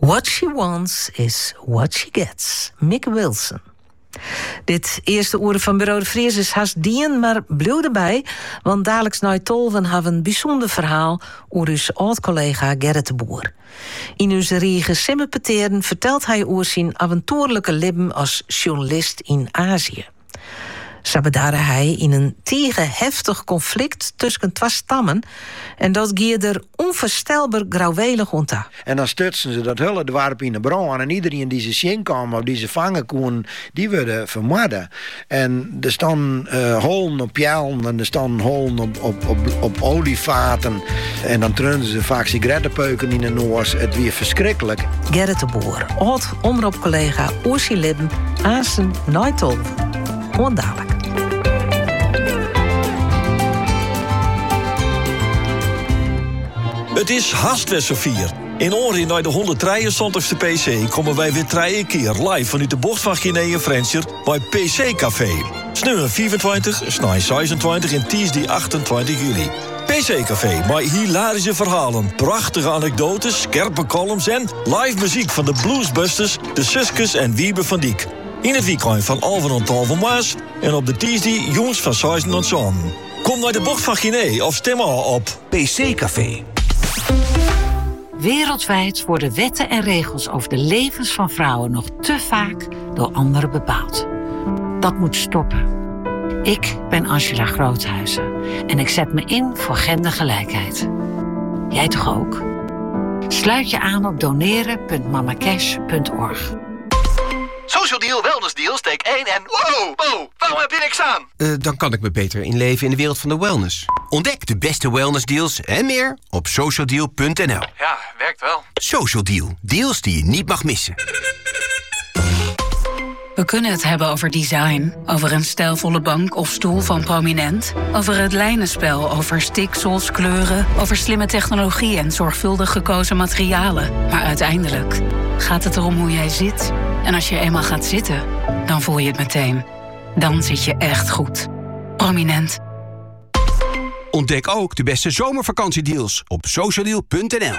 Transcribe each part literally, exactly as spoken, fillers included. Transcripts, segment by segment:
What she wants is what she gets. Mick Wilson. Dit eerste uur van Bureau de Vries is haast dien, maar blijf erbij, want dadelijk na tolven hebben een bijzonder verhaal over uw oud-collega Gerrit de Boer. In uw riege Simmerpeteren vertelt hij over zijn avontuurlijke leven als journalist in Azië. Zo bedaarde hij in een tegen heftig conflict tussen twee stammen en dat ging er onvoorstelbaar grauwelig ontdaan. En dan stutsen ze dat hele dorp in de brand en iedereen die ze zien kwam of die ze vangen kon, die werden vermoorden. En er staan uh, holen op jalen en er staan holen op, op, op, op olievaten en dan treunen ze vaak sigarettenpeuken in de noors. Het weer verschrikkelijk. Gerrit de Boer, oud omroepcollega Oorsie Libben, Aasen, Nijtol. Ondadelijk. Het is haast weer Sofier. In Oren naar de honderddrieëntwintigste P C komen wij weer drie keer live vanuit de bocht van Guinea en Frenscher bij P C Café. Sneu vierentwintig, snij zesentwintig en Tuesday achtentwintig juli. P C Café, met hilarische verhalen, prachtige anekdotes, scherpe columns en live muziek van de Bluesbusters, de Suskes en Wiebe van Diek. In het weekend van Alven en Tal van Maas en op de Tuesday jongens van Seizen en Zon. Kom naar de bocht van Guinea of stem al op P C Café. Wereldwijd worden wetten en regels over de levens van vrouwen nog te vaak door anderen bepaald. Dat moet stoppen. Ik ben Angela Groothuizen en ik zet me in voor gendergelijkheid. Jij toch ook? Sluit je aan op doneren punt mamacash punt org. Social Deal, Wellness Deal, steek één en... Wow, wow, waarom heb je niks aan? Uh, dan kan ik me beter inleven in de wereld van de wellness. Ontdek de beste wellnessdeals en meer op social deal punt n l. Ja, werkt wel. Social Deal, deals die je niet mag missen. We kunnen het hebben over design, over een stijlvolle bank of stoel van Prominent, over het lijnenspel, over stiksels, kleuren, over slimme technologie en zorgvuldig gekozen materialen. Maar uiteindelijk gaat het erom hoe jij zit. En als je eenmaal gaat zitten, dan voel je het meteen. Dan zit je echt goed. Prominent. Ontdek ook de beste zomervakantiedeals op social deal punt n l.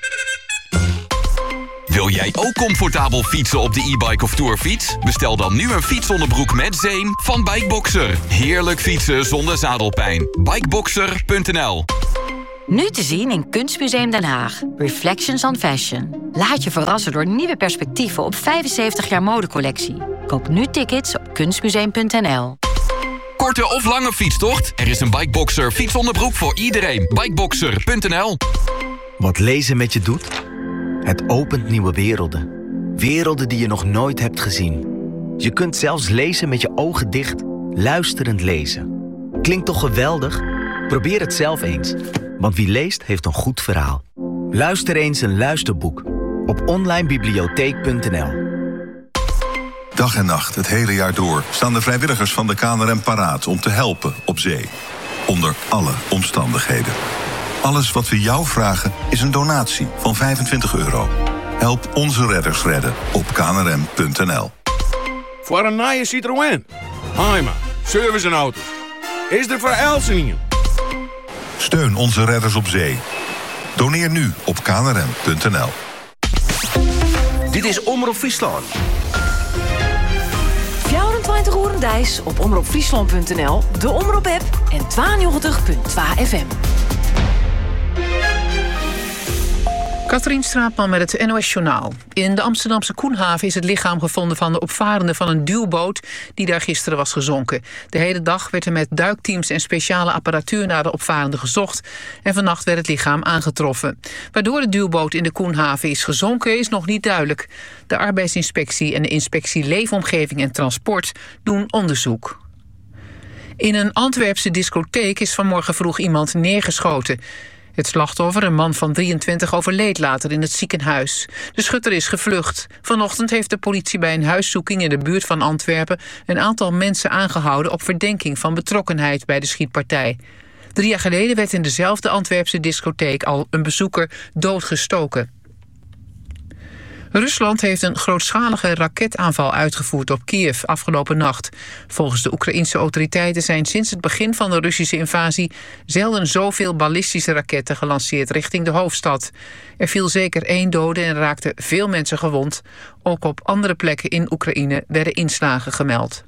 Wil jij ook comfortabel fietsen op de e-bike of tourfiets? Bestel dan nu een fietsonderbroek met zeem van Bikeboxer. Heerlijk fietsen zonder zadelpijn. Bikeboxer punt n l. Nu te zien in Kunstmuseum Den Haag. Reflections on Fashion. Laat je verrassen door nieuwe perspectieven op vijfenzeventig jaar modecollectie. Koop nu tickets op kunstmuseum punt n l. Korte of lange fietstocht? Er is een Bikeboxer fietsonderbroek voor iedereen. Bikeboxer punt n l. Wat lezen met je doet? Het opent nieuwe werelden. Werelden die je nog nooit hebt gezien. Je kunt zelfs lezen met je ogen dicht, luisterend lezen. Klinkt toch geweldig? Probeer het zelf eens. Want wie leest, heeft een goed verhaal. Luister eens een luisterboek op online bibliotheek punt n l. Dag en nacht, het hele jaar door, staan de vrijwilligers van de K N R M paraat om te helpen op zee. Onder alle omstandigheden. Alles wat we jou vragen is een donatie van vijfentwintig euro. Help onze redders redden op k n r m punt n l. Voor een nieuwe Citroën. Haima, service en auto's. Is er voor Elsingen? Steun onze redders op zee. Doneer nu op k n r m punt n l. Dit is Omroep Friesland. vierentwintig uur Dijs op omroep friesland punt n l, de Omroep-app en tweeënnegentig punt twee F M. Katrien Straatman met het N O S-journaal. In de Amsterdamse Koenhaven is het lichaam gevonden van de opvarende van een duwboot die daar gisteren was gezonken. De hele dag werd er met duikteams en speciale apparatuur naar de opvarende gezocht en vannacht werd het lichaam aangetroffen. Waardoor de duwboot in de Koenhaven is gezonken is nog niet duidelijk. De arbeidsinspectie en de inspectie Leefomgeving en Transport doen onderzoek. In een Antwerpse discotheek is vanmorgen vroeg iemand neergeschoten. Het slachtoffer, een man van drieëntwintig, overleed later in het ziekenhuis. De schutter is gevlucht. Vanochtend heeft de politie bij een huiszoeking in de buurt van Antwerpen een aantal mensen aangehouden op verdenking van betrokkenheid bij de schietpartij. Drie jaar geleden werd in dezelfde Antwerpse discotheek al een bezoeker doodgestoken. Rusland heeft een grootschalige raketaanval uitgevoerd op Kiev afgelopen nacht. Volgens de Oekraïense autoriteiten zijn sinds het begin van de Russische invasie zelden zoveel ballistische raketten gelanceerd richting de hoofdstad. Er viel zeker één dode en raakten veel mensen gewond. Ook op andere plekken in Oekraïne werden inslagen gemeld.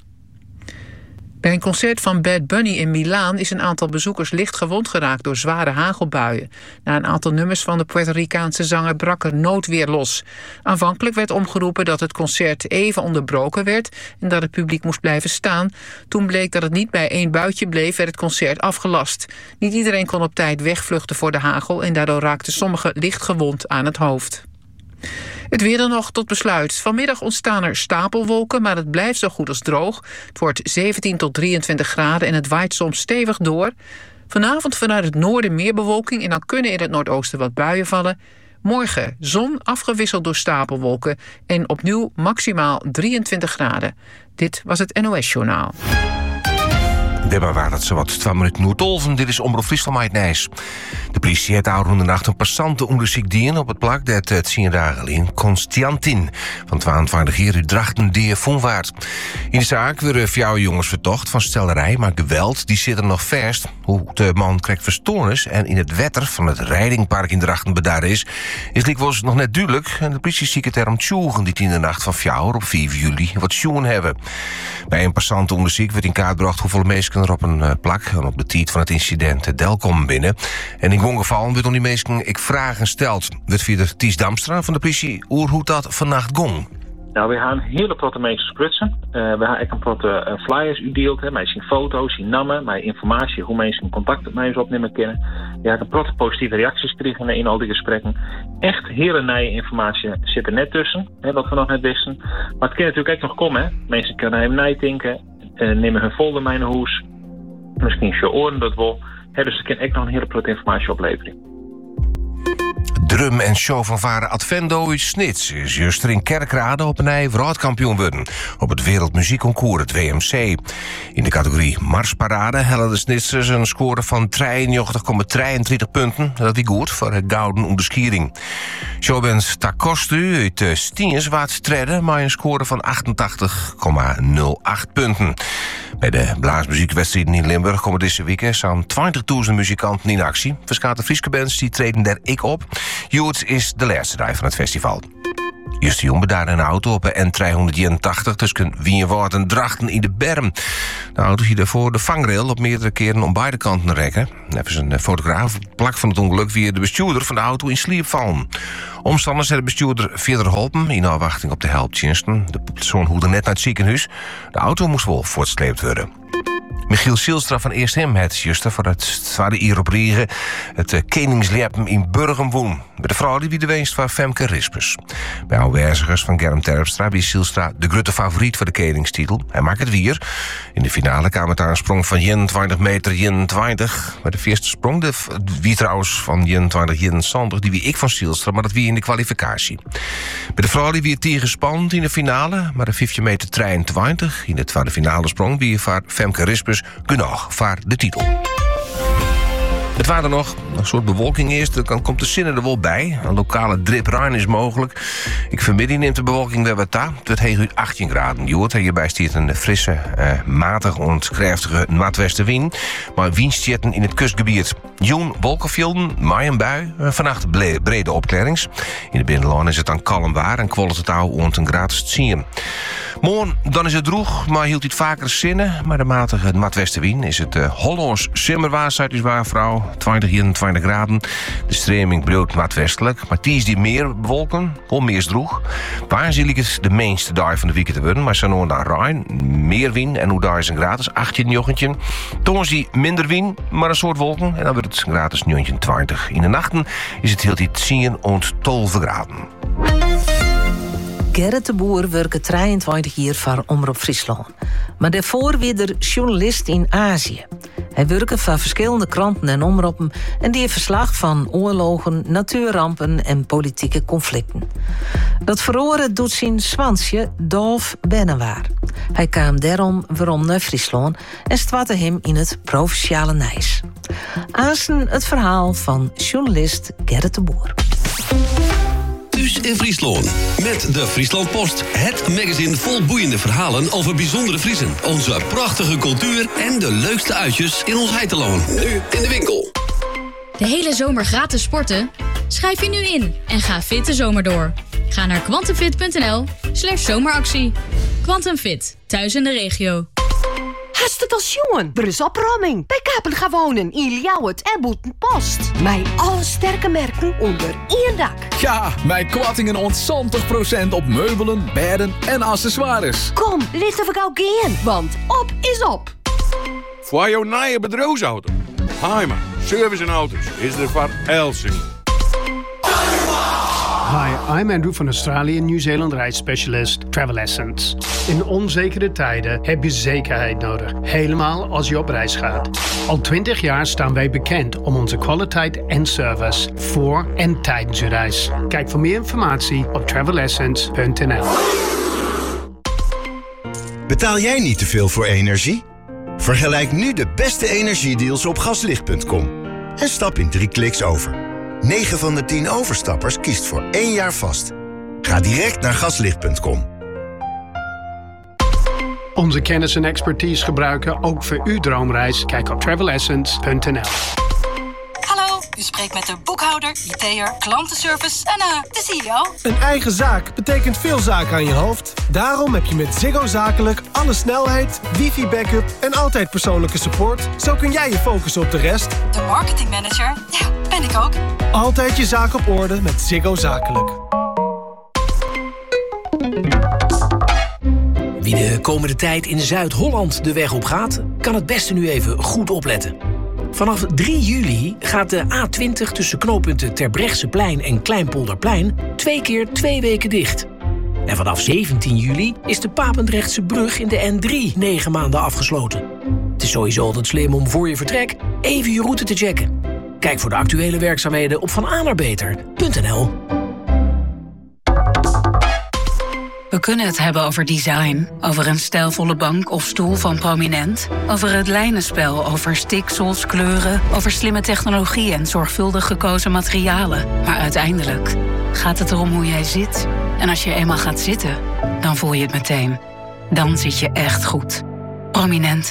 Bij een concert van Bad Bunny in Milaan is een aantal bezoekers licht gewond geraakt door zware hagelbuien. Na een aantal nummers van de Puerto Ricaanse zanger brak er noodweer los. Aanvankelijk werd omgeroepen dat het concert even onderbroken werd en dat het publiek moest blijven staan. Toen bleek dat het niet bij één buitje bleef, werd het concert afgelast. Niet iedereen kon op tijd wegvluchten voor de hagel en daardoor raakten sommigen licht gewond aan het hoofd. Het weer dan nog tot besluit. Vanmiddag ontstaan er stapelwolken, maar het blijft zo goed als droog. Het wordt zeventien tot drieëntwintig graden en het waait soms stevig door. Vanavond vanuit het noorden meer bewolking en dan kunnen in het noordoosten wat buien vallen. Morgen zon afgewisseld door stapelwolken en opnieuw maximaal drieëntwintig graden. Dit was het N O S-journaal. Demmer waar het zowat twaalf minuten Noord-Olven. Dit is Omroep Friesland met Nijs. De politie heeft oude de nacht een passante onderzoek dien op het plak dat het zien dagen in Constantin van tweeëntwintig jaar uit Drachten die Vonwaard. In de zaak werden vier jongens vertocht van stellerij, maar geweld die zit er nog vast. Hoe de man krijgt verstoornis en in het wetter van het Rijdingpark in Drachten bedaard is, is likwijls nog net duidelijk. En de politie ziet het erom tjoegen die in de nacht van vier op vier juli wat tjoegen hebben. Bij een passante onderzoek werd in kaart gebracht hoeveel mensen er op een uh, plak en op de tijd van het incident het Del komen binnen. En in ongeval werd om die mensen ik vragen steld. Werd via de Ties Damstra van de politie oer hoe dat vannacht gong. Nou, we gaan hele platte mensen sprutsen. Uh, we gaan ook een platte uh, flyers uitdeeld, hè. Mij zien foto's, zien namen, mij informatie hoe mensen contact met mij opnemen kunnen. We hebben platte positieve reacties gekregen in al die gesprekken. Echt hele nieuwe informatie zit er net tussen, hè, wat we nog net wisten. Maar het kan natuurlijk ook nog komen, hè. Mensen kunnen hem nijtinken, uh, nemen hun folder mee naar huis. Misschien je oren dat wel. Hè, dus er kan ook nog een hele platte informatie opleveren. Drum en show van varen Advendo uit Snits is juist er in Kerkrade op een ei wereldkampioen worden op het Wereldmuziekconcours, het W M C. In de categorie Marsparade hellen de Snitsers een score van drieënnegentig komma drieëntwintig punten. Dat is goed voor het gouden onderskiering. Showband Takostu uit uh, Stiens waard treden maar een score van achtentachtig komma nul acht punten. Bij de blaasmuziekwedstrijden in Limburg komen deze week zo'n twintigduizend muzikanten in actie. Verschillende Friese bands die treden daar ik op. Youth is de laatste dag van het festival. Just de jongen daar een auto op de N driehonderdeenentachtig tussen Wienwoord en Drachten in de Berm. De auto hier daarvoor de vangrail op meerdere keren om beide kanten rekken. Even een fotograaf op het plak van het ongeluk via de bestuurder van de auto in slaap vallen. Omstanders hebben de bestuurder verder geholpen in afwachting op de helpdiensten. De persoon hoorde net naar het ziekenhuis. De auto moest wel voortsleept worden. Michiel Silstra van Eerst Hem het juster voor het tweede hier op regen het uh, Koningslepen in Burgum woon. Bij de vrouw die wie de winst van Femke Rispers. Bij aanwezigers van Germ Terpstra wie Silstra de grote favoriet voor de koningstitel. Hij maakt het weer. In de finale kwam het aan een sprong van eenentwintig meter eenentwintig. Maar de eerste sprong de wie trouwens van eenentwintig eenenzestig die wie ik van Silstra, maar dat wie in de kwalificatie. Bij de vrouw die wie het tegenspannend in de finale, maar de vijftien meter drieëntwintig in de tweede finale sprong wie voor Femke Rispers genoeg voor de titel. Het waren er nog een soort bewolking eerst. Dan komt de zinnen er wel bij. Een lokale drip Rijn is mogelijk. Ik vanmiddag neemt de bewolking weer wat aan. Het wordt heen achttien graden. Je hoort hierbij stiert een frisse, uh, matig ontkräftige noordwestenwind. Maar windstjerten in het kustgebied. Joen, wolkenvelden, maai en bui. Uh, vannacht ble- brede opklarings. In de binnenland is het dan kalm waar en kwalt het touw ont een graad te zien. Morgen dan is het droeg, maar hield het vaker zinnen. Maar de matige noordwestenwind is het uh, Hollands simmerwaarheid is waar, vrouw. twintig, eenentwintig graden. De streming bloot noordwestelijk. Maar die is die meer bewolken, wel meer droeg. Waar zie ik het de meeste dag van de week te worden. Maar zo nog naar Rijn, meer wind en hoe daar is een gratis achttien jochentje. Toen zie minder wind, maar een soort wolken. En dan wordt het gratis negentwintig. In de nachten is het heel iets zien ont twaalf graden. Gerrit de Boer werkte drieëntwintig jaar voor Omroep Friesland. Maar daarvoor weer de journalist in Azië. Hij werkte voor verschillende kranten en omroepen en die verslag van oorlogen, natuurrampen en politieke conflicten. Dat verhoren doet zijn zwansje Dolf Bennewaar. Hij kwam daarom waarom naar Friesland en stwatte hem in het provinciale Nijs. Aansien het verhaal van journalist Gerrit de Boer. Dus in Friesland. Met de Friesland Post. Het magazine vol boeiende verhalen over bijzondere Friesen. Onze prachtige cultuur en de leukste uitjes in ons heiteloon. Nu in de winkel. De hele zomer gratis sporten? Schrijf je nu in en ga fit de zomer door. Ga naar quantumfit.nl slash zomeractie. Quantum Fit, thuis in de regio. Hartstikke jongen, er is opruiming. Bij Kapen gaan wonen in Ljouwert en Boetenpost. Mijn alle sterke merken onder één dak. Ja, mijn kwattingen ontzontig procent op meubelen, bedden en accessoires. Kom, laten we gauw gaan, want op is op. Voor jouw nieuwe bedrijfsauto. Heima, service en auto's is er voor Elsing. Hi, I'm Andrew van Australië Nieuw-Zeeland reisspecialist Travel Essence. In onzekere tijden heb je zekerheid nodig, helemaal als je op reis gaat. Al twintig jaar staan wij bekend om onze kwaliteit en service voor en tijdens je reis. Kijk voor meer informatie op travel essence punt n l. Betaal jij niet te veel voor energie? Vergelijk nu de beste energiedeals op gaslicht punt com en stap in drie kliks over. negen van de tien overstappers kiest voor één jaar vast. Ga direct naar gaslicht punt com. Onze kennis en expertise gebruiken ook voor uw droomreis. Kijk op travel essence punt n l. Hallo, u spreekt met de boekhouder, I T'er, klantenservice en uh, de C E O. Een eigen zaak betekent veel zaken aan je hoofd. Daarom heb je met Ziggo Zakelijk alle snelheid, wifi-backup en altijd persoonlijke support. Zo kun jij je focussen op de rest. De marketingmanager, ja, ben ik ook. Altijd je zaak op orde met Ziggo Zakelijk. Wie de komende tijd in Zuid-Holland de weg op gaat, kan het beste nu even goed opletten. Vanaf drie juli gaat de A twintig tussen knooppunten Terbrechtseplein en Kleinpolderplein twee keer twee weken dicht. En vanaf zeventien juli is de Papendrechtse brug in de N drie negen maanden afgesloten. Het is sowieso altijd slim om voor je vertrek even je route te checken. Kijk voor de actuele werkzaamheden op van a naar beter punt n l. We kunnen het hebben over design, over een stijlvolle bank of stoel van Prominent, over het lijnenspel, over stiksels, kleuren, over slimme technologie en zorgvuldig gekozen materialen. Maar uiteindelijk gaat het erom hoe jij zit. En als je eenmaal gaat zitten, dan voel je het meteen. Dan zit je echt goed. Prominent.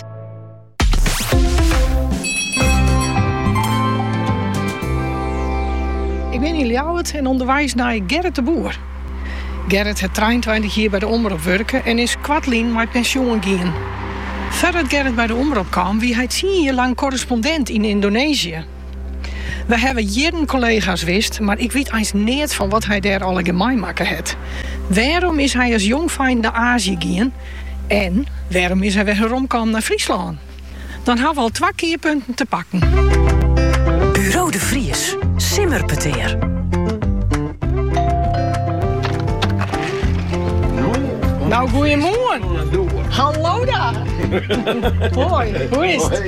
Ik ben in Ljouwert en onderwijs naar Gerrit de Boer. Gerrit heeft drieëntwintig jaar bij de Omroep werken en is kwartlien met pensioen gegaan. Voordat Gerrit bij de Omroep kwam, wie hij tien jaar lang correspondent in Indonesië. We hebben jaren collega's wist, maar ik weet eens niet van wat hij daar alle gemeen maken heeft. Waarom is hij als jong fijn naar Azië gegaan en waarom is hij weer heromkomen naar Friesland? Dan hebben we al twee keerpunten te pakken. Bureau de Vries, Simmerpeteer. Nou, goeiemorgen. Hallo daar. Hoi, hoe is het?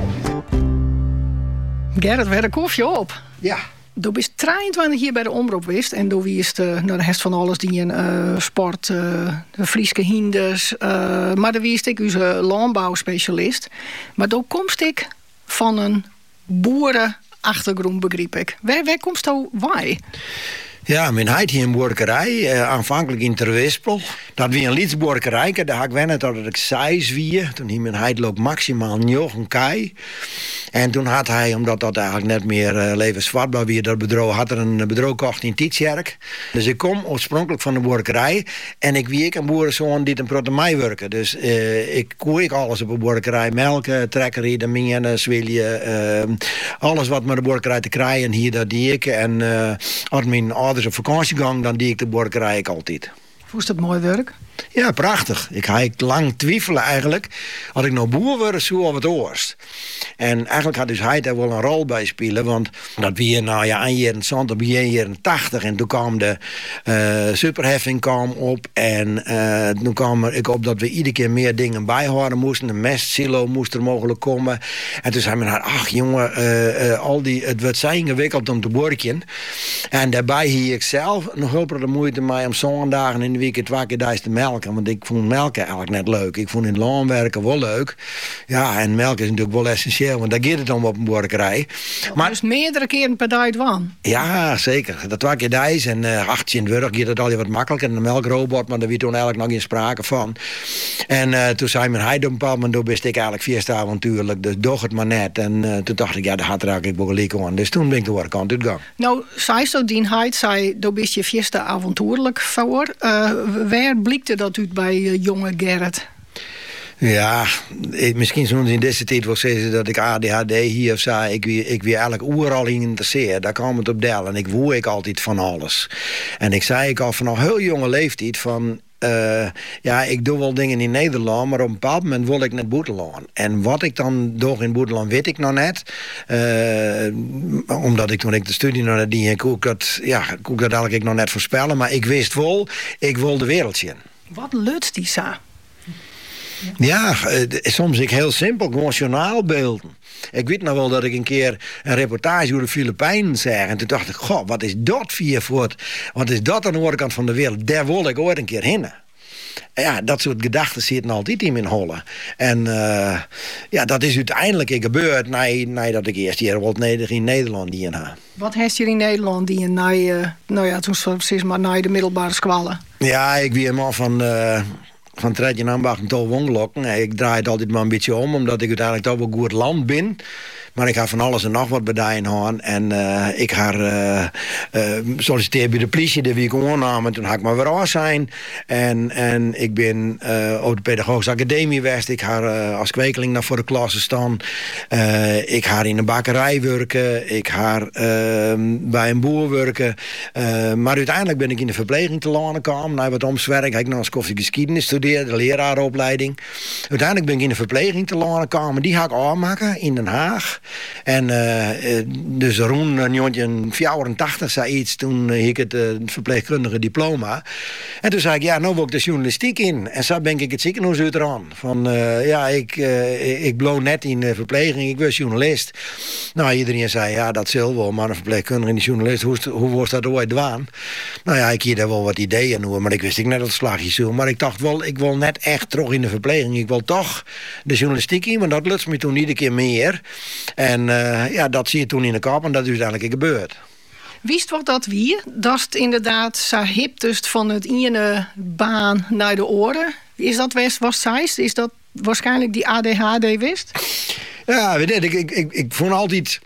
Gerrit, weer een koffie op. Ja. Toen ben je drieëntwintig jaar bij de Omroep geweest. En toen was je nou, de rest van alles die in uh, sport, uh, de Frieske hinders. Uh, maar dan was ik onze landbouwspecialist. Maar toen komst ik van een boerenachtergrond, begreep ik. Waar, waar komst je wij? Ja, mijn heid hier een boerderij, eh, aanvankelijk in Terwispel. Dat wie een lietsboerderij, daar had ik wennen tot ik zes wie. Toen hier mijn heid loopt maximaal negen kei. En toen had hij, omdat dat eigenlijk net meer uh, levensvatbaar was, dat bedrijf had er een bedrijf gekocht in Tietjerk. Dus ik kom oorspronkelijk van de boerderij en ik wie ik een boerenzoon die een prot mij werken. Dus uh, ik koe ik alles op een boerderij, melken, trekken, de minen, zwilje, uh, alles wat met de boerderij te krijgen hier, dat die ik. En uh, als mijn ouders op vakantie gaan, dan die ik de boerderij ik altijd. Vond je dat mooi werk? Ja, prachtig. Ik had lang twijfelen eigenlijk. Als ik nou boer word, zo of het oorst. En eigenlijk had dus hij daar wel een rol bij spelen. Want dat we nou ja, een jaren zwantig, een jaren tachtig. En toen kwam de uh, superheffing kwam op. En uh, toen kwam ik op dat we iedere keer meer dingen bijhouden moesten. Een mestsilo moest er mogelijk komen. En toen zei men, ach jongen, uh, uh, al die, het wordt zo ingewikkeld om te borken. En daarbij hier ik zelf nog heel veel de moeite mee om zondagen in de week twee keer duizend te melken. melken. Want ik vond melken eigenlijk net leuk. Ik vond in het land werken wel leuk. Ja, en melk is natuurlijk wel essentieel. Want daar gaat het om op een boerderij. Maar dus meerdere keren per dag waan. Ja, zeker. Dat was keer dijs. En uh, achttienwintig gaat het al wat makkelijker. En een melkrobot, maar daar was toen eigenlijk nog geen sprake van. En uh, toen zei mijn heid op een bepaald moment, toen wist ik eigenlijk vierste avontuurlijk. Dus doch het maar net. En uh, toen dacht ik, ja, daar had er eigenlijk wel gelijk aan. Dus toen ben ik de andere kant uitgegaan. Nou, zei zo die heid, zei, daar wist je vierste avontuurlijk voor. Uh, waar blikte dat uit bij uh, jonge Gerrit? Ja, ik, misschien zullen ze in deze tijd wel zeggen dat ik A D H D hier of zo. Ik wie, ik wie eigenlijk overal geïnteresseerd. Daar kwam het op deel. En ik woe ik altijd van alles. En ik zei ik al vanaf heel jonge leeftijd van... Uh, ja, ik doe wel dingen in Nederland, maar op een bepaald moment wil ik naar Boeteland. En wat ik dan doe in Boeteland weet ik nog net. Uh, omdat ik toen ik de studie nog net die kon ik dat, ja, kon ik dat eigenlijk nog net voorspellen. Maar ik wist wel, ik wil de wereld zien. Wat lutst die sa? Ja, uh, soms ik heel simpel, gewoon journaalbeelden. Ik weet nog wel dat ik een keer een reportage over de Filipijnen zeg. En toen dacht ik, goh, wat is dat voor voort? Wat is dat aan de andere kant van de wereld? Daar wil ik ooit een keer heen. Ja, dat soort gedachten zitten altijd in mijn hollen. En uh, ja, dat is uiteindelijk gebeurd nadat ik eerst hier wat in Nederland die had. Wat heeft je in Nederland die na, uh, nou ja, toen precies maar na de middelbare school? Ja, ik wie man van... Uh, Van Tredje Ambacht en Tol Wongelokken. Ik draai het altijd maar een beetje om, omdat ik uiteindelijk toch wel goed land ben. Maar ik ga van alles en nog wat bedijen gaan. En uh, ik ga uh, uh, solliciteren bij de politie, de wie ik aannam. En toen ga ik maar weer af zijn. En, en ik ben uh, op de pedagogische academie geweest. Ik ga uh, als kwekeling naar voor de klasse staan. Uh, ik ga in een bakkerij werken. Ik ga uh, bij een boer werken. Uh, maar uiteindelijk ben ik in de verpleging te landen gekomen. Na wat omswerk heb ik nog eens koffiegeschiedenis gestudeerd. De leraaropleiding. Uiteindelijk ben ik in de verpleging te landen gekomen. Die ga ik aanmaken in Den Haag. En uh, dus rond negentien vierentachtig zei iets, toen uh, ik het uh, verpleegkundige diploma. En toen zei ik, ja, nou wil ik de journalistiek in. En zo ben ik het ziekenhuis uit eraan. Van, uh, ja, ik, uh, ik blow net in de verpleging, ik was journalist. Nou, iedereen zei, ja, dat zal wel, maar een verpleegkundige en die journalist, hoe, hoe was dat ooit dwaan? Nou ja, ik hier daar wel wat ideeën over, maar ik wist ik net dat slagje zo. Maar ik dacht wel, ik wil net echt terug in de verpleging. Ik wil toch de journalistiek in, maar dat lukt me toen iedere keer meer. En uh, ja, dat zie je toen in de kop en dat is uiteindelijk gebeurd. Wist wat dat wie? Dat is inderdaad zo hip dus van het ene baan naar de oren. Is dat wist was zijs? Is dat waarschijnlijk die A D H D wist? Ja, weet je, ik, ik, ik, ik vond altijd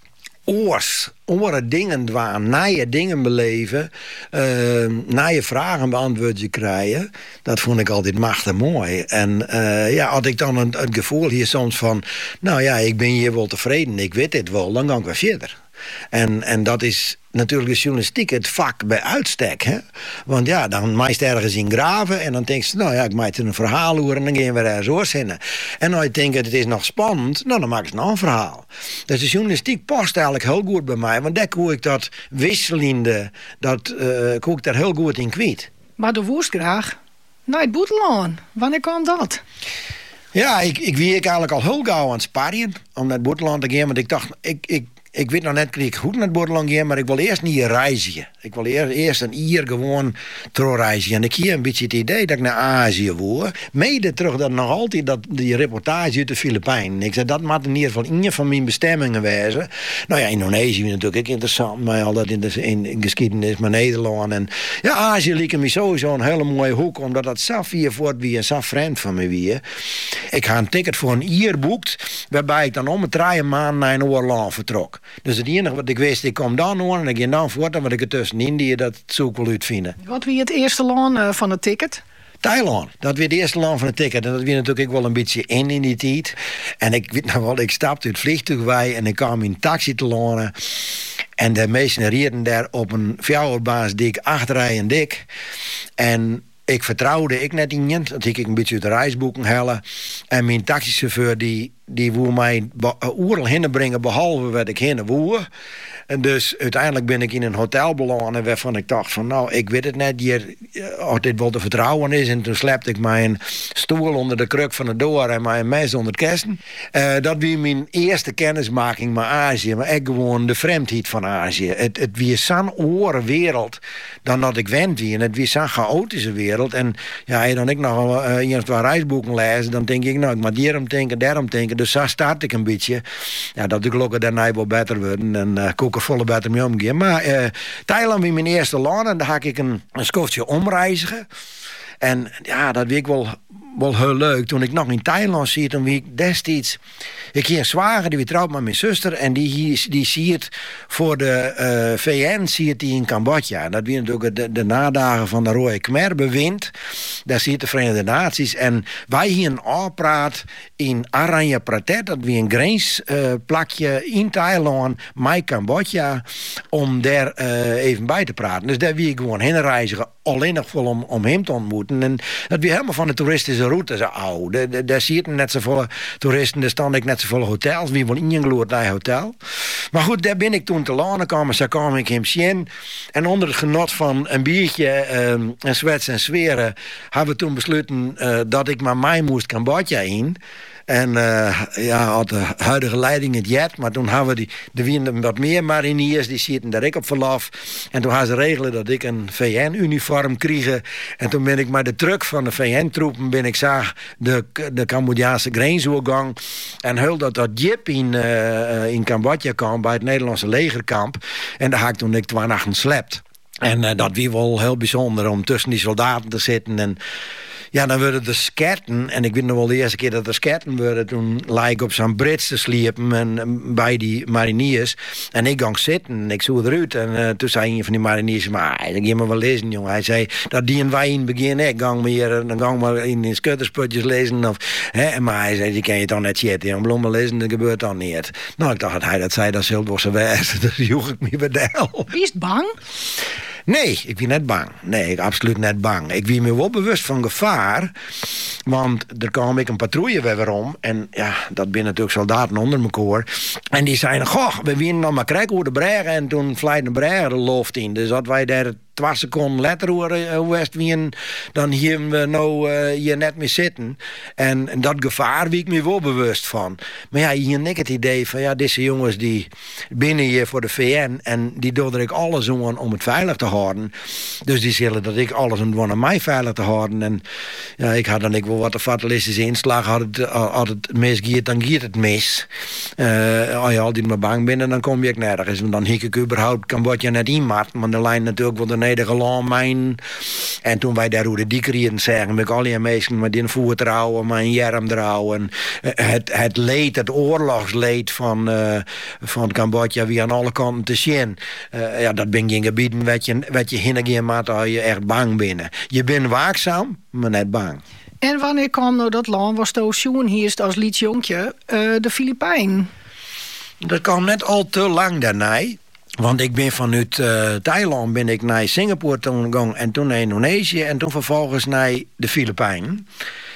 oors, oren dingen dwaan, naaie dingen beleven, uh, naaie vragen beantwoord je krijgen. Dat vond ik altijd machtig mooi. En uh, ja, had ik dan een, het gevoel hier soms van, nou ja, ik ben hier wel tevreden, ik weet dit wel, dan ga ik weer verder. En, en dat is natuurlijk de journalistiek het vak bij uitstek. Hè? Want ja, dan maak je ergens in graven en dan denk je, nou ja, ik maak er een verhaal over en dan gaan we ergens oorzinnen. En als je denkt, het is nog spannend, nou, dan maak je nog een verhaal. Dus de journalistiek past eigenlijk heel goed bij mij, want daar kon ik dat wisselende, dat uh, kon ik daar heel goed in kwijt. Maar de woest graag naar het Boeteland. Wanneer kwam dat? Ja, ik, ik wie ik eigenlijk al heel gauw aan het sparren om naar het Boeteland te gaan, want ik dacht, ik, ik Ik weet nog net, ik goed naar het Boeteland gaan, maar ik wil eerst niet reizen. Ik wil eerst, eerst een jaar gewoon terugreizen. En ik hier een beetje het idee dat ik naar Azië wil. Mede terug dat nog altijd dat, die reportage uit de Filipijnen. Ik zei, dat moet in ieder geval een van mijn bestemmingen wezen. Nou ja, Indonesië is natuurlijk ook interessant, maar al dat in de in, in geschiedenis, maar Nederland. En ja, Azië liep me sowieso een hele mooie hoek, omdat dat zo vier voort wie en zo vriend van me wie. Ik ga een ticket voor een jaar boekt, waarbij ik dan om het drie maanden naar een oorlog vertrok. Dus het enige wat ik wist, ik kom dan hoor en ik ging dan voort. En wat ik er tussen Indië, dat zoek ik wel uitvinden. Wat wie het eerste land uh, van het ticket? Thailand. Dat weer het eerste land van het ticket. En dat weer natuurlijk ook wel een beetje in in die tijd. En ik weet nog wel, ik stapte uit het vliegtuig bij en ik kwam in een taxi te landen. En de meesten reden daar op een fjouwerbaas dik, acht rijen dik. En ik vertrouwde ik net in, dat ik een beetje uit de reisboeken hellen. En mijn taxichauffeur die die woer mij oerl heen brengen, behalve wat ik heen woer. En dus uiteindelijk ben ik in een hotel beland waarvan ik dacht van nou, ik weet het net hier, of dit wel te vertrouwen is. En toen slepte ik mijn stoel onder de kruk van de door en mijn mes onder het kersten. Uh, dat was mijn eerste kennismaking met Azië, maar echt gewoon de vreemdheid van Azië. Het, het was zo'n andere wereld dan dat ik wend wie. En het was zo'n chaotische wereld. En ja, en dan ik nog uh, eerst twee reisboeken lezen, dan denk ik nou, ik moet hierom denken, daarom denken. Dus zo start ik een beetje. Ja, dat de klokken daarna wel beter worden en uh, koek er volle beter mee omgaan. Maar uh, Thailand was mijn eerste land en daar had ik een, een skoftje omreizigen. En ja, dat vind ik wel, wel heel leuk. Toen ik nog in Thailand zit, toen wie ik destijds... Ik hier een zwager, die weer trouwt met mijn zuster. En die, die ziet voor de uh, V N ziet die in Cambodja. Dat was natuurlijk de, de nadagen van de Rode Khmer bewind. Daar ziet de Verenigde Naties. En wij hier een afpraat in Aranya Pratet. Dat was een grensplakje uh, in Thailand met Cambodja. Om daar uh, even bij te praten. Dus daar wie ik gewoon heen reizigen. Alleen nog vol om, om hem te ontmoeten. En dat weer helemaal van de toeristische route. Zo, oh, daar, daar, daar zie je net zoveel toeristen. Daar staan ik net zoveel hotels. Wie wil ingloord naar hotel. Maar goed, daar ben ik toen te landen komen. Zo kwam ik hem zien. En onder het genot van een biertje um, en zwets en zweren. Hebben we toen besloten uh, dat ik maar mij moest Cambodja in. En uh, ja, had de huidige leiding het jet. Maar toen hadden we die, de winnen wat meer mariniers. Die zitten daar ik op verlof. En toen hadden ze regelen dat ik een V N-uniform kreeg. En toen ben ik met de truck van de V N-troepen... ben ik zag de, de Cambodjaanse grensovergang. En heel dat dat jip in, uh, in Cambodja kwam... bij het Nederlandse legerkamp. En daar had ik toen ik twee nachten slept. En uh, dat was wel heel bijzonder om tussen die soldaten te zitten... En ja, dan werden de sketten, en ik weet nog wel de eerste keer dat er sketten werden, toen lag ik op zo'n brits te sliepen en, en bij die mariniers. En ik ging zitten en ik zoek eruit. En uh, toen zei een van die mariniers, maar ik ga maar wel lezen, jongen. Hij zei, dat die en wij in het begin, ik gang meer, dan gang maar in de skuttersputjes lezen. Of, hè, maar hij zei, die kan je toch net zitten, en bloemen lezen, dat gebeurt dan niet. Nou, ik dacht dat hij dat zei, dat zult wel zo wijs. Dus joeg ik me bij de hel. Wie is bang? Nee, ik ben net bang. Nee, ik absoluut net bang. Ik ben me wel bewust van gevaar. Want er kwam ik een patrouille weer om. En ja, dat ben natuurlijk soldaten onder elkaar. En die zeiden, goh, we winnen nog maar krijgen hoe de bregen. En toen vlijt de bregen de loft in. Dus dat wij daar twee seconden later hoe west wien, dan hier we nou uh, hier net mee zitten. En, en dat gevaar wie ik me wel bewust van. Maar ja, hier nik het idee van ja, deze jongens die binnen hier voor de V N en die doen er ik alles om, om het veilig te houden. Dus die zullen dat ik alles om aan mij veilig te houden. En ja, ik had dan ik wel wat de fatalistische inslag. Had het, had het misgiet, dan giet het mis. Uh, als je altijd maar bang bent, dan kom je ook nergens. En dan hik ik überhaupt Cambodja net in, maar de lijn natuurlijk wel de Nederland mijn. En toen wij daar hoe de diekerieren zeggen, met al die mensen met die voer trouwen, mijn jerm trouwen. Het, het leed, het oorlogsleed van, uh, van Cambodja, wie aan alle kanten te zien. Uh, ja, dat ben geen gebieden wat je, wat je heen maakt als je echt bang bent. Je bent waakzaam, maar net bang. En wanneer kwam nou dat land, was de Oceaan hier als liet jonkje, uh, de Filipijn? Dat kwam net al te lang daarna. Want ik ben vanuit uh, Thailand ben ik naar Singapore toen gegaan en toen naar Indonesië en toen vervolgens naar de Filipijnen.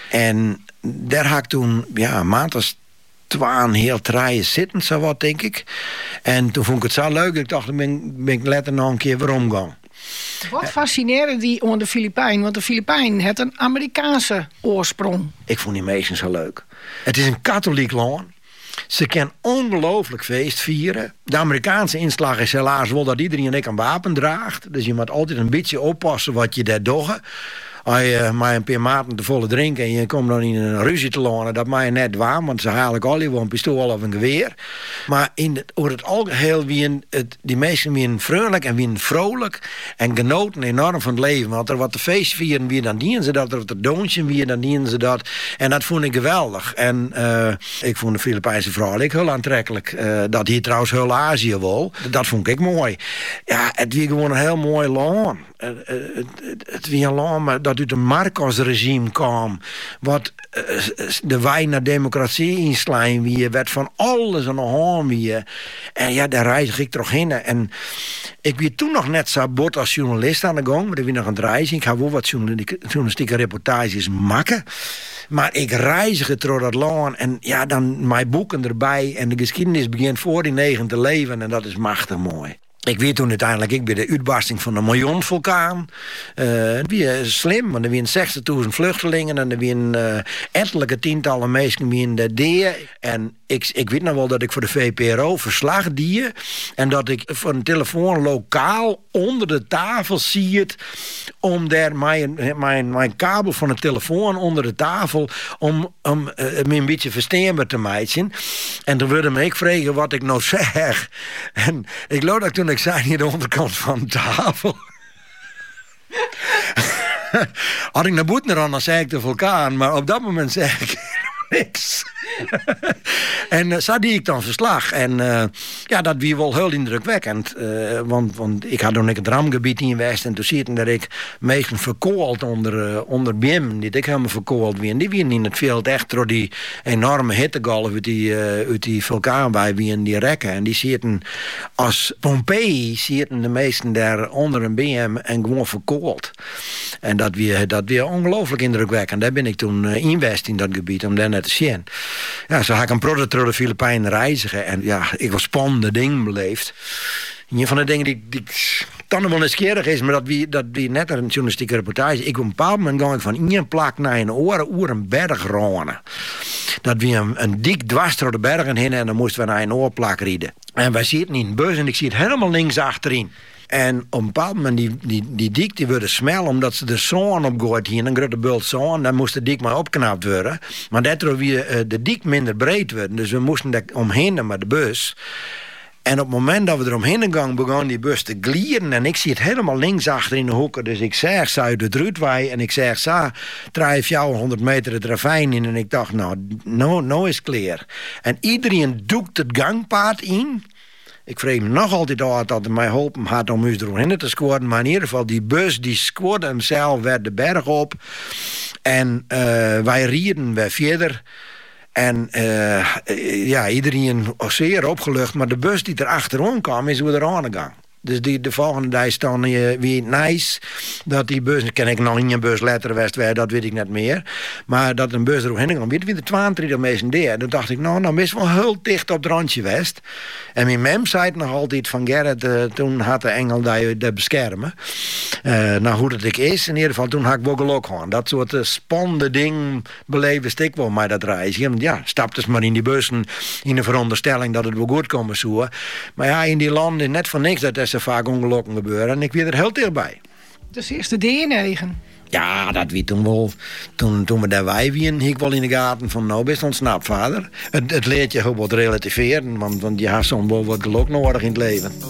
En daar had ik toen, ja, maand twaalf heel traaien zitten, zo wat denk ik. En toen vond ik het zo leuk, ik dacht, dan ben, ben ik letter nog een keer weer omgaan. Wat fascineerde die aan de Filipijnen? Want de Filipijnen heeft een Amerikaanse oorsprong. Ik vond die meesten zo leuk. Het is een katholiek land. Ze kan ongelooflijk feest vieren. De Amerikaanse inslag is helaas wel dat iedereen een wapen draagt. Dus je moet altijd een beetje oppassen wat je daar doet. Als je maar een paar maanden te volle drinken en je komt dan in een ruzie te lonen, dat mag je net waar, want ze halen ik al je een pistool of een geweer. Maar in het, over het algeheel wie het, die mensen wie vrolijk en wie vrolijk en genoten enorm van het leven. Want er wat de feest vieren, wie dan dienen ze dat, er wat de doontje wie dan dienen ze dat. En dat vond ik geweldig. En uh, ik vond de Filipijnse vrouw ik heel aantrekkelijk. Uh, dat hier trouwens heel Azië wel. Dat vond ik mooi. Ja, het was gewoon een heel mooi land. het, het, het wie een land dat uit het Marcos-regime kwam. Wat de wij naar democratie inslaan wie werd van alles aan de hand wie. En ja, daar reis ik toch heen. En ik werd toen nog net zo bot als journalist aan de gang. Maar ik ben nog aan het reizen. Ik ga wel wat journalistieke reportages maken. Maar ik reizig door dat land. En ja, dan mijn boeken erbij. En de geschiedenis begint voor die negen te leven. En dat is machtig mooi. Ik weet toen uiteindelijk, ik bij de uitbarsting van de Miljoen-vulkaan. Uh, het was slim, want er waren zestigduizend vluchtelingen en er waren uh, ettelijke tientallen mensen die in de deer. En ik, ik weet nog wel dat ik voor de V P R O verslag die en dat ik van een telefoon lokaal onder de tafel zie het om daar mijn, mijn, mijn kabel van de telefoon onder de tafel om, om uh, me een beetje verstaanbaar te maken. En toen wilde me ik vragen wat ik nou zeg. En ik geloof dat ik toen ik zei hier de onderkant van de tafel. Had ik naar boeten dan, dan zei ik de vulkaan. Maar op dat moment zei ik niks. En uh, zo die ik dan verslag. En uh, ja, dat was wel heel indrukwekkend. Uh, want, want ik had toen het ramgebied in West. En toen zie je dat ik meestal verkoold onder, uh, onder Bim. Die ik helemaal verkoold wie. En die waren in het veld echt door die enorme hittegolf uit die, uh, uit die vulkaan bij wie in die rekken. En die zitten als Pompeii zitten de meesten daar onder een B M en gewoon verkoold. En dat weer dat weer ongelooflijk indrukwekkend. Daar ben ik toen uh, in West in dat gebied om daar net te zien. Ja, zo had ik een product door de Filipijnen reizigen. En ja, ik was spannende dingen beleefd. Een van de dingen die, die dan wel nieuwsgierig is, maar dat wie, dat wie net een journalistieke reportage. Ik op een bepaald moment ging ik van één plak naar een oren, oer een berg ronen. Dat we een, een dik dwars door de bergen heen en dan moesten we naar een oorplak rijden. En wij zitten in een bus en ik zie het helemaal links achterin. En op een bepaald moment, die, die, die dik die wilde smel, omdat ze de zon opgooit hier, een grote bult zon, dan moest de dik maar opknapt worden. Maar daardoor weer uh, de dik minder breed werden. Dus we moesten daar omheen met de bus. En op het moment dat we er omheen gingen, begon die bus te glieren. En ik zie het helemaal links achter in de hoeken. Dus ik zeg ze uit het Ruudwij. En ik zeg ze, drijf jou honderd meter het ravijn in. En ik dacht, nou, nou, nou is het klaar. En iedereen doekt het gangpaad in. Ik vrees me nog altijd uit dat het mij geholpen had om u erheen te scoren. Maar in ieder geval, die bus die scoorde hemzelf werd de berg op. En uh, wij rieden weer verder. En uh, ja, iedereen zeer opgelucht. Maar de bus die er achterom kwam, is weer eraan gegaan. Dus die, de volgende dag staan uh, weer nice. Dat die bus, ken ik nog in een bus letter West, dat weet ik net meer. Maar dat een bus erop kwam, weet je, de tweeëntwintig mensen daar. Dan dacht ik, nou, dan is wel heel dicht op het randje West. En mijn mem zei het nog altijd van Gerrit, uh, toen had de engel dat de beschermen. Uh, nou, hoe dat ik is, in ieder geval, toen had ik wel geluk gewoon. Dat soort uh, spannende dingen beleefde ik wel met dat reisje. Want ja, stapte eens maar in die bussen in de veronderstelling dat het wel goed komen zou. Maar ja, in die landen net voor niks dat er zo vaak ongelukken gebeuren. En ik weer er heel dichtbij. Dus eerst de D negen. Ja, dat weet toen wel. Toen, toen we daar wij wien, ik wel in de gaten van, nou best ontsnapt, vader. Het, het leert je gewoon wat relativeren, want, want je hebt soms wel wat geluk nodig in het leven.